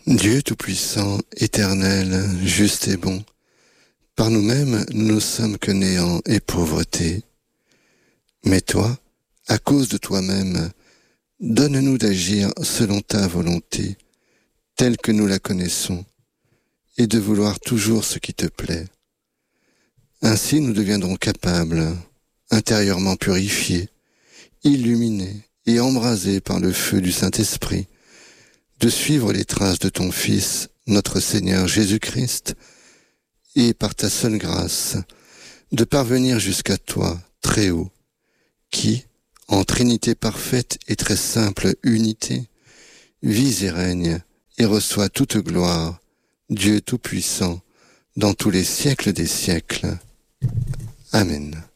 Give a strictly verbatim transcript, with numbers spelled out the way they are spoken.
Dieu Tout-Puissant, éternel, juste et bon, par nous-mêmes, nous ne sommes que néant et pauvreté. Mais toi, à cause de toi-même, donne-nous d'agir selon ta volonté, telle que nous la connaissons, et de vouloir toujours ce qui te plaît. Ainsi nous deviendrons capables, intérieurement purifiés, illuminés et embrasés par le feu du Saint-Esprit, de suivre les traces de ton Fils, notre Seigneur Jésus-Christ, et par ta seule grâce, de parvenir jusqu'à toi, très haut, qui, en Trinité parfaite et très simple unité, vis et règne et reçoit toute gloire, Dieu Tout-Puissant, dans tous les siècles des siècles. Amen.